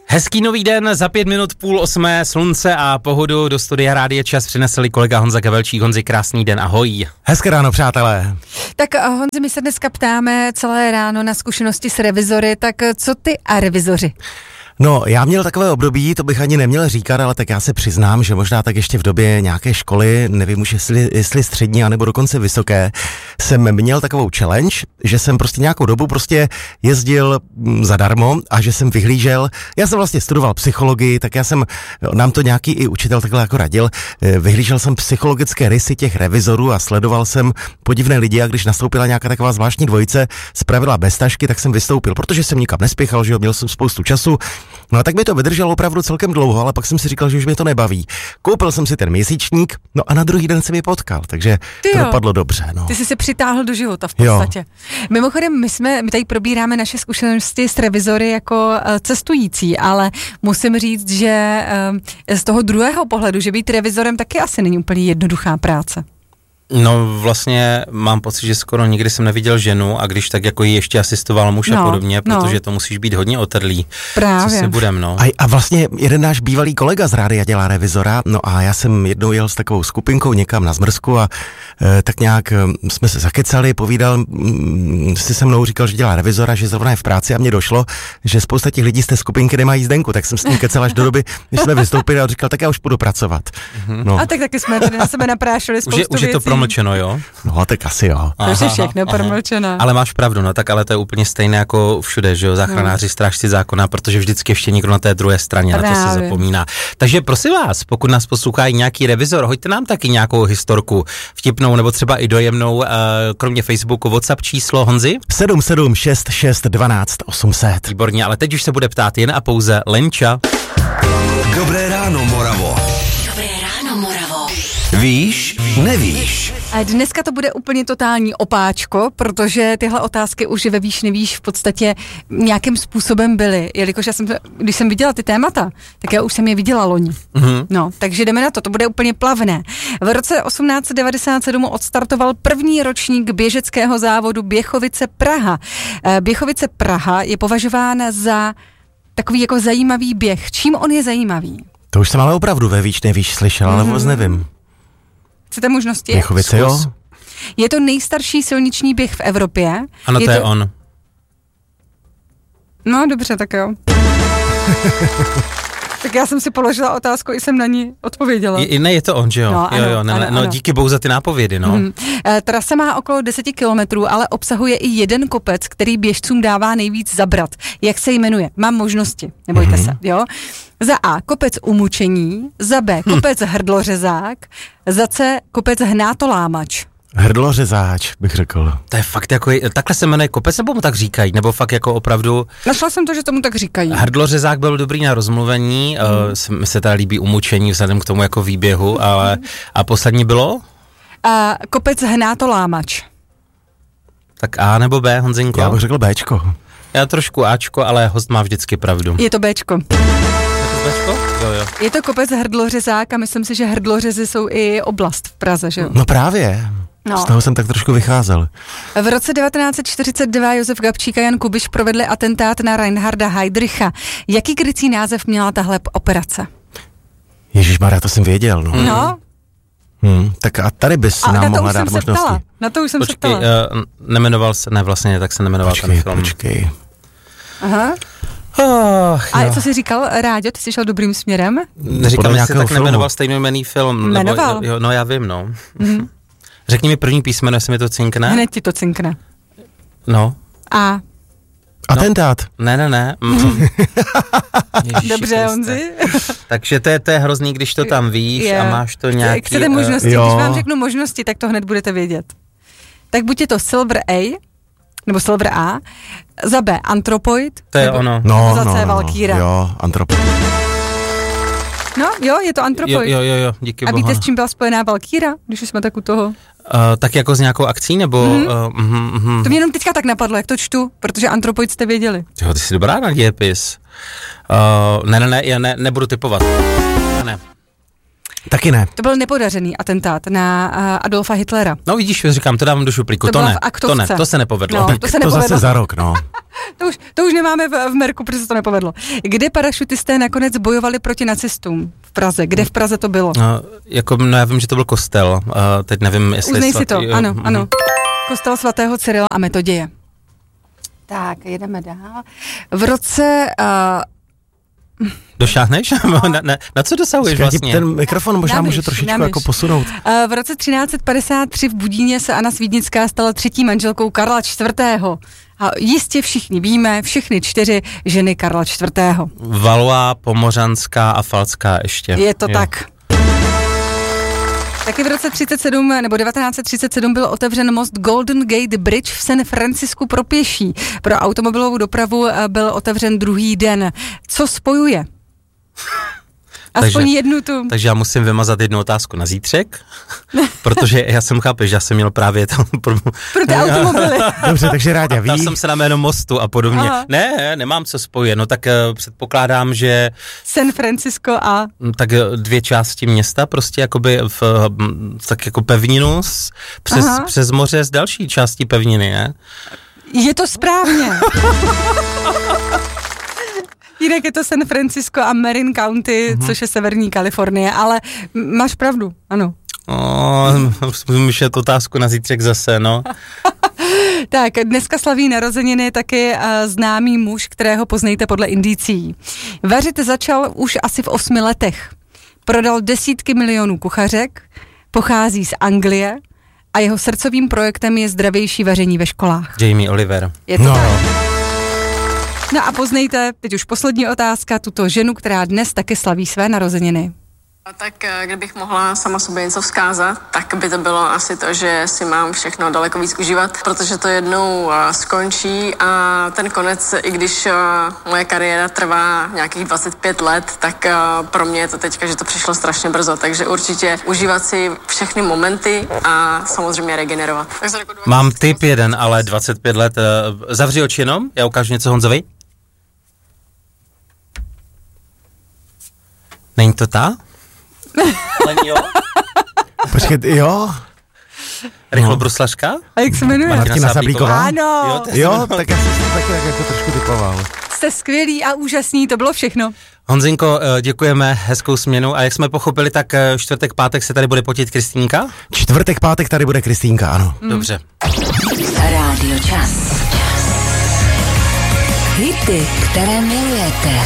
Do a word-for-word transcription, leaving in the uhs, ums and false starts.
Hezký nový den, za pět minut půl osmé, slunce a pohodu do studia Rádia Čas přinesli kolega Honza Gavelčík. Honzi, krásný den, ahoj. Hezké ráno, přátelé. Tak Honzi, my se dneska ptáme celé ráno na zkušenosti s revizory, tak co ty a revizoři? No, já měl takové období, to bych ani neměl říkat, ale tak já se přiznám, že možná tak ještě v době nějaké školy, nevím už jestli, jestli střední, anebo dokonce vysoké, jsem měl takovou challenge, že jsem prostě nějakou dobu prostě jezdil zadarmo a že jsem vyhlížel, já jsem vlastně studoval psychologii, tak já jsem, nám to nějaký i učitel takhle jako radil, vyhlížel jsem psychologické rysy těch revizorů a sledoval jsem podivné lidi a když nastoupila nějaká taková zvláštní dvojice z pravidla bez tašky, tak jsem vystoupil, protože jsem nikam nespěchal, že jo, měl jsem spoustu času. No a tak mi to vydrželo opravdu celkem dlouho, ale pak jsem si říkal, že už mě to nebaví. Koupil jsem si ten měsíčník, no a na druhý den jsem je potkal, takže to dopadlo dobře. No. Ty jsi se přitáhl do života v podstatě. Jo. Mimochodem, my jsme, my tady probíráme naše zkušenosti s revizory jako uh, cestující, ale musím říct, že uh, z toho druhého pohledu, že být revizorem taky asi není úplně jednoduchá práce. No vlastně mám pocit, že skoro nikdy jsem neviděl ženu a když tak jako jí ještě asistoval muž no, a podobně, protože no. to musíš být hodně otrlý. Právě. Co si budem, no. A, a vlastně jeden náš bývalý kolega z rádia dělá revizora, no a já jsem jednou jel s takovou skupinkou někam na Zmrzku a e, tak nějak e, jsme se zakecali, povídal m, si se mnou, říkal, že dělá revizora, že zrovna je v práci a mně došlo, že spousta těch lidí z té skupinky nemají jízdenku, tak jsem s ním kecal až do doby, když jsme vystoupili a říkal, tak já už půjdu pracovat. No. A tak taky jsme tady na sebe naprášili spoustu už je, už je to promlčeno, jo? No, tak asi jo. To je všechno promlčené. Ale máš pravdu, no tak ale to je úplně stejné jako všude, že jo, záchranáři, no. Strážci zákona, protože vždycky ještě někdo na té druhé straně, Právě. Na to se zapomíná. Takže prosím vás, pokud nás poslouchá nějaký revizor, hoďte nám taky nějakou historku vtipnou nebo třeba i dojemnou, kromě Facebooku, WhatsApp číslo Honzi? sedm sedm šest šest dvanáct osm set. Výborně, ale teď už se bude ptát jen a pouze Lenča. Dobré ráno, Moravo. Dobré ráno, Moravo. Víš, nevíš. A dneska to bude úplně totální opáčko, protože tyhle otázky už ve víš, nevíš v podstatě nějakým způsobem byly, jelikož já jsem, když jsem viděla ty témata, tak já už jsem je viděla loni. Mm-hmm. No, takže jdeme na to, to bude úplně plavné. V roce osmnáct devadesát sedm odstartoval první ročník běžeckého závodu Běchovice Praha. Běchovice Praha je považována za takový jako zajímavý běh. Čím on je zajímavý? To už jsem ale opravdu ve víš, nevíš slyšel, ale mm-hmm. vůbec nevím. Chcete možnosti? Běchovice, jo? Je to nejstarší silniční běh v Evropě. Ano, je to je to... on. No, dobře, tak jo. Tak já jsem si položila otázku, i jsem na ní odpověděla. Je, ne, je to on, že jo? No, jo, ano, jo, ne, ano, no ano. Díky bohu za ty nápovědy, no. Hmm. E, trasa má okolo deset kilometrů, ale obsahuje i jeden kopec, který běžcům dává nejvíc zabrat. Jak se jmenuje? Mám možnosti, nebojte mm-hmm. se, jo? Za A kopec umučení, za B kopec hm. hrdlořezák, za C kopec hnátolámač. Hrdlořezáč, bych řekl. To je fakt jako, takhle se jmenuje kopec, nebo mu tak říkají, nebo fakt jako opravdu... Našla jsem to, že tomu tak říkají. Hrdlořezák byl dobrý na rozmluvení, mm. uh, mi se teda líbí umučení vzhledem k tomu jako výběhu, ale a poslední bylo? A kopec hnátolámač. Tak A nebo B, Honzinko? Já bych řekl Bčko. Já trošku Ačko, ale host má vždycky pravdu. Je to Bčko. Je to Bčko? Jo, jo. Je to kopec hrdlořezák a myslím si, že hrdlořezy jsou i oblast v Praze, že jo? No právě. No. Z toho jsem tak trošku vycházel. V roce devatenáct set čtyřicet dva Josef Gabčík a Jan Kubiš provedli atentát na Reinharda Heydricha. Jaký krycí název měla tahle operace? Ježišmarja, to jsem věděl. No. no. Hmm, tak a tady bys a nám mohla dát možnosti. Ptala. Na to už jsem počkej, se ptala. Uh, nemenoval se, ne vlastně, tak se nemenoval počkej, ten film. Počkej, Aha. Oh, a co jsi říkal, Ráďo, ty jsi šel dobrým směrem? Neříkal, že jsi tak nemenoval stejnojmenný film. Jmenoval? Nebo, jo, no já vím, no. Mm-hmm. Řekni mi první písmeno, jestli mi to cinkne. Hned ti to cinkne. No. A. Atentát. No. Ne, ne, ne. Mm. Ježiši, dobře, Honzi. Takže to je, to je hrozný, když to tam víš je. A máš to nějaký... Chcete možnosti, uh, když vám řeknu možnosti, tak to hned budete vědět. Tak buď je to Silver A, nebo Silver A, za B Anthropoid, to je nebo, ono. No, za C no, Valkyra. No, jo, Anthropoid. No, jo, je to Anthropoid. Jo, jo, jo, díky A boha. víte, s čím byla spojená Valkyra, když jsme tak u toho? Uh, tak jako s nějakou akcí, nebo... Mm-hmm. Uh, mm, mm. To mě jenom teďka tak napadlo, jak to čtu, protože Anthropoid jste věděli. Jo, ty jsi dobrá na dějepis. Uh, ne, ne, ne, já ne, nebudu typovat. Ne, ne. Taky ne. To byl nepodařený atentát na uh, Adolfa Hitlera. No vidíš, říkám, to dávám do šuplíku, to, to ne, to ne, to se nepovedlo. No, to se nepovedlo. To zase za rok, no. to, už, to už nemáme v, v merku, protože se to nepovedlo. Kde parašutisté nakonec bojovali proti nacistům? V Praze. Kde v Praze to bylo? No, jako, no já vím, že to byl kostel, uh, teď nevím, jestli... Uznej svatý, si to, jo, ano, mm. ano. Kostel svatého Cyrila a Metoděje. Tak, jedeme dál. V roce... Uh, Došáhneš? na, na, na co dosahuješ vlastně? Ten mikrofon možná Namyš, může trošičku namyš. jako posunout. Uh, v roce třináct set padesát tři v Budíně se Anna Svídnická stala třetí manželkou Karla čtvrtého. A jistě všichni víme, všechny čtyři ženy Karla čtvrtého. Valois, Pomořanská a Falská ještě. Je to jo. tak. Taky v roce třicet sedm nebo devatenáct set třicet sedm byl otevřen most Golden Gate Bridge v San Francisku pro pěší. Pro automobilovou dopravu byl otevřen druhý den. Co spojuje? Aspoň takže, jednu tu. Takže já musím vymazat jednu otázku na zítřek, protože já jsem chápeš, že já jsem měl právě to... Pro, pro ty automobily. Dobře, takže Ráďa ví. Ptal jsem se na jméno mostu a podobně. Aha. Ne, nemám co spojit, no tak uh, předpokládám, že... San Francisco a... Tak dvě části města, prostě jakoby v, tak jako pevninu s, přes, přes moře z další části pevniny, ne? Je to správně. Jinak je to San Francisco a Marin County, mm-hmm. což je severní Kalifornie, ale máš pravdu, ano. Oh, musím myšlet otázku na zítřek zase, no. Tak, dneska slaví narozeniny taky uh, známý muž, kterého poznejte podle indicí. Vařit začal už asi v osmi letech. Prodal desítky milionů kuchařek, pochází z Anglie a jeho srdcovým projektem je zdravější vaření ve školách. Jamie Oliver. Je to no. tak. No a poznejte, teď už poslední otázka, tuto ženu, která dnes taky slaví své narozeniny. Tak kdybych mohla sama sobě něco vzkázat, tak by to bylo asi to, že si mám všechno daleko víc užívat, protože to jednou skončí a ten konec, i když moje kariéra trvá nějakých dvacet pět let, tak pro mě je to teďka, že to přišlo strašně brzo, takže určitě užívat si všechny momenty a samozřejmě regenerovat. Mám tip jeden, ale dvacet pět let. Zavři oči jenom, já ukážu něco Honzovi. Není to ta? Len jo? Počkej, jo? Rychlo no. Bruslařka? A jak se jmenuje? Martina Sablíková. Ano. Jo, jo tak já jsem to taky tak jako trošku typoval. Jste skvělí a úžasní, to bylo všechno. Honzinko, děkujeme, hezkou směnu. A jak jsme pochopili, tak čtvrtek, pátek se tady bude potit Kristýnka? Čtvrtek, pátek tady bude Kristýnka, ano. Mm. Dobře. Rádio Čas. Hity, které milujete.